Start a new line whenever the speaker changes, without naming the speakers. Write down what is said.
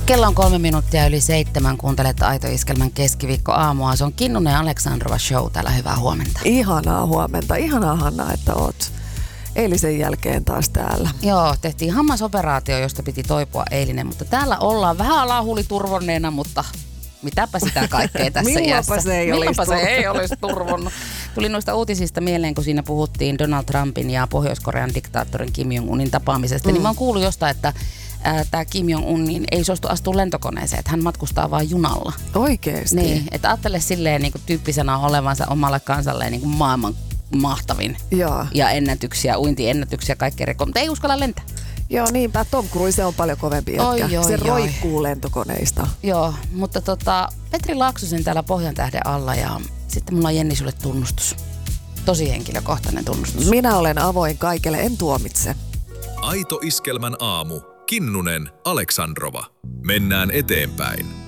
Kello on 3 minuuttia yli 7. Kuuntelet Aito Iskelmän keskiviikkoaamua. Se on Kinnunen ja Aleksandrova show täällä. Hyvää huomenta.
Ihanaa huomenta. Ihanaa, Hanna, että oot eilisen jälkeen taas täällä.
Joo, tehtiin hammasoperaatio, josta piti toipua eilinen, mutta täällä ollaan vähän alahuuliturvonneena, mutta mitäpä sitä kaikkea tässä iässä.
Milloinpa se
ei olisi turvonnut. Tuli noista uutisista mieleen, kun siinä puhuttiin Donald Trumpin ja Pohjois-Korean diktaattorin Kim Jong-unin tapaamisesta. Niin mä oon kuullut jostain, että tämä Kim Jong-un niin ei suostu astua lentokoneeseen, että hän matkustaa vaan junalla.
Oikeesti?
Niin, että ajattele silleen niin kuin tyyppisenä olevansa omalle kansalleen niin kuin maailman mahtavin.
Joo.
Ja ennätyksiä, uintiennätyksiä, kaikkea rekoa, mutta ei uskalla lentää.
Joo, niinpä. Tom Cruise on paljon kovempi jätkä. Se roikkuu lentokoneista.
Joo, mutta Petri Laaksosen täällä Pohjantähden alla ja sitten mulla on Jenni sulle tunnustus. Tosi henkilökohtainen tunnustus.
Minä olen avoin kaikelle, en tuomitse.
Aito Iskelmän aamu. Kinnunen, Aleksandrova. Mennään eteenpäin.